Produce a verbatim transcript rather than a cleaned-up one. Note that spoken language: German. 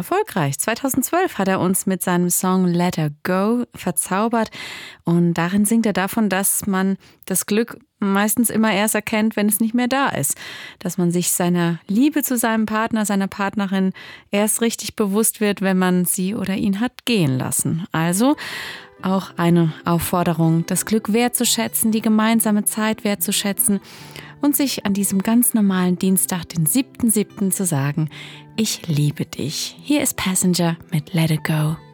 erfolgreich. zweitausendzwölf hat er uns mit seinem Song Let Her Go verzaubert und darin singt er davon, dass man das Glück meistens immer erst erkennt, wenn es nicht mehr da ist. Dass man sich seiner Liebe zu seinem Partner, seiner Partnerin erst richtig bewusst wird, wenn man sie oder ihn hat gehen lassen. Also auch eine Aufforderung, das Glück wertzuschätzen, die gemeinsame Zeit wertzuschätzen und sich an diesem ganz normalen Dienstag, den siebten siebten zu sagen, ich liebe dich. Hier ist Passenger mit Let It Go.